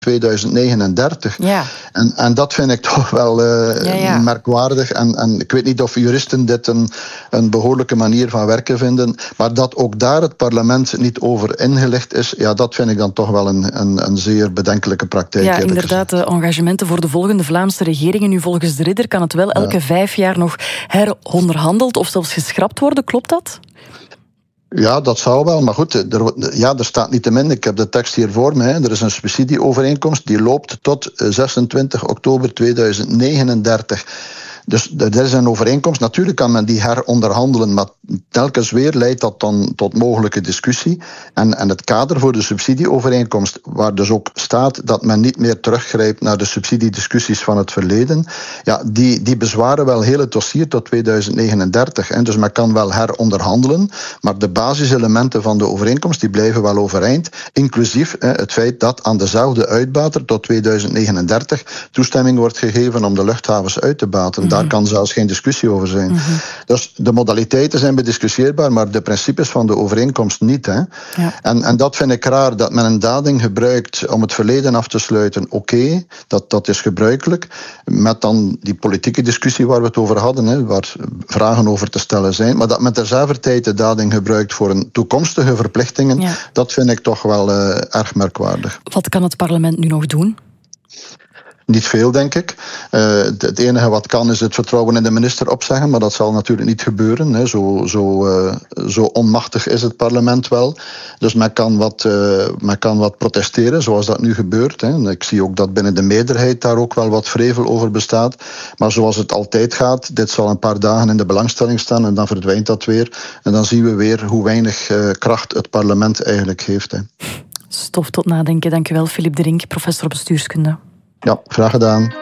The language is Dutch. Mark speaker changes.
Speaker 1: 2039.
Speaker 2: Ja.
Speaker 1: En dat vind ik toch wel merkwaardig. En ik weet niet of juristen dit een behoorlijke manier van werken vinden. Maar dat ook daar het parlement niet over ingelicht is, ja, dat vind ik dan toch wel een zeer bedenkelijke praktijk.
Speaker 2: Ja, inderdaad, de engagementen voor de volgende Vlaamse regering. Nu, volgens De Ridder kan het wel elke 5 jaar nog heronderhandeld of zelfs geschrapt worden. Klopt dat?
Speaker 1: Ja, dat zou wel. Maar goed, er staat niettemin, ik heb de tekst hier voor me, er is een subsidieovereenkomst die loopt tot 26 oktober 2039. Dus er is een overeenkomst. Natuurlijk kan men die heronderhandelen, maar telkens weer leidt dat dan tot mogelijke discussie. En het kader voor de subsidieovereenkomst, waar dus ook staat dat men niet meer teruggrijpt naar de subsidiediscussies van het verleden, ja, die bezwaren wel heel het dossier tot 2039. Dus men kan wel heronderhandelen, maar de basiselementen van de overeenkomst die blijven wel overeind, inclusief het feit dat aan dezelfde uitbater tot 2039 toestemming wordt gegeven om de luchthavens uit te baten. Daar kan zelfs geen discussie over zijn. Dus de modaliteiten zijn bediscussieerbaar, maar de principes van de overeenkomst niet. Hè.
Speaker 2: Ja.
Speaker 1: En dat vind ik raar, dat men een dading gebruikt om het verleden af te sluiten. Oké, dat is gebruikelijk. Met dan die politieke discussie waar we het over hadden, hè, waar vragen over te stellen zijn. Maar dat men terzelfde tijd de dading gebruikt voor een toekomstige verplichtingen, dat vind ik toch wel erg merkwaardig.
Speaker 2: Wat kan het parlement nu nog doen?
Speaker 1: Niet veel, denk ik. Het enige wat kan is het vertrouwen in de minister opzeggen, maar dat zal natuurlijk niet gebeuren. Hè. Zo onmachtig is het parlement wel. Dus men kan wat protesteren, zoals dat nu gebeurt. Hè. Ik zie ook dat binnen de meerderheid daar ook wel wat vrevel over bestaat. Maar zoals het altijd gaat, dit zal een paar dagen in de belangstelling staan en dan verdwijnt dat weer. En dan zien we weer hoe weinig kracht het parlement eigenlijk heeft. Hè.
Speaker 2: Stof tot nadenken. Dank u wel, Philippe de Rink, professor bestuurskunde.
Speaker 1: Ja, graag gedaan.